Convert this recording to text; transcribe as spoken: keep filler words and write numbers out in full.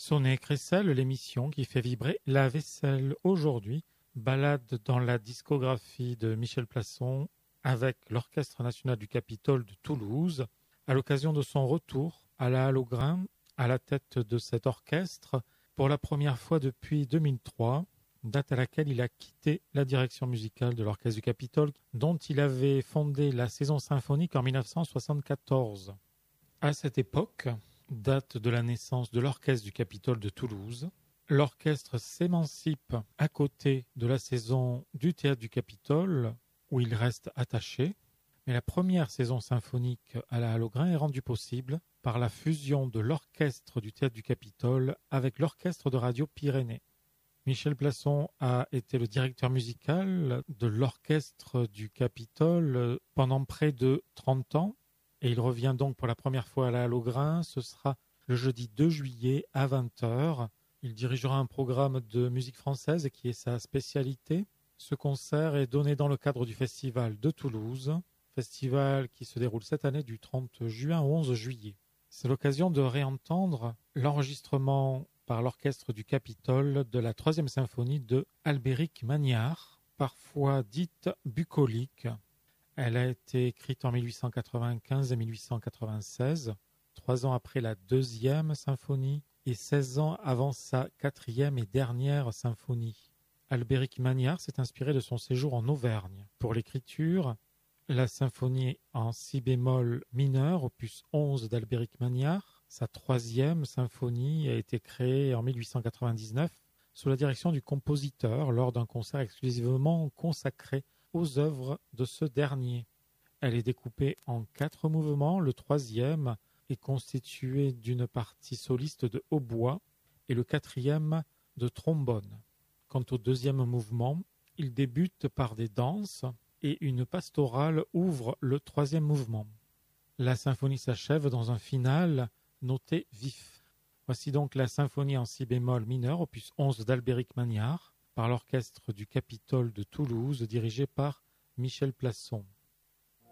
Sonnet et Crécelle, l'émission qui fait vibrer la vaisselle. Aujourd'hui, balade dans la discographie de Michel Plasson avec l'Orchestre national du Capitole de Toulouse, à l'occasion de son retour à la Halle aux Grains, à la tête de cet orchestre, pour la première fois depuis deux mille trois, date à laquelle il a quitté la direction musicale de l'Orchestre du Capitole, dont il avait fondé la saison symphonique en mille neuf cent soixante-quatorze. À cette époque, date de la naissance de l'Orchestre du Capitole de Toulouse, l'orchestre s'émancipe à côté de la saison du Théâtre du Capitole, où il reste attaché, mais la première saison symphonique à la Halle aux Grains est rendue possible par la fusion de l'orchestre du Théâtre du Capitole avec l'orchestre de Radio Pyrénées. Michel Plasson a été le directeur musical de l'orchestre du Capitole pendant près de trente ans, et il revient donc pour la première fois à la Halle aux Grains. Ce sera le jeudi deux juillet à vingt heures. Il dirigera un programme de musique française qui est sa spécialité. Ce concert est donné dans le cadre du Festival de Toulouse, festival qui se déroule cette année du trente juin au onze juillet. C'est l'occasion de réentendre l'enregistrement par l'orchestre du Capitole de la troisième symphonie de Albéric Magnard, parfois dite bucolique. Elle a été écrite en mille huit cent quatre-vingt-quinze et mille huit cent quatre-vingt-seize, trois ans après la deuxième symphonie et seize ans avant sa quatrième et dernière symphonie. Albéric Magnard s'est inspiré de son séjour en Auvergne. Pour l'écriture, la symphonie en si bémol mineur, opus onze d'Albéric Magnard, sa troisième symphonie a été créée en mille huit cent quatre-vingt-dix-neuf sous la direction du compositeur lors d'un concert exclusivement consacré aux œuvres de ce dernier. Elle est découpée en quatre mouvements. Le troisième est constitué d'une partie soliste de hautbois et le quatrième de trombone. Quant au deuxième mouvement, il débute par des danses et une pastorale ouvre le troisième mouvement. La symphonie s'achève dans un final noté vif. Voici donc la symphonie en si bémol mineur, opus onze d'Albéric Magnard, par l'orchestre du Capitole de Toulouse, dirigé par Michel Plasson.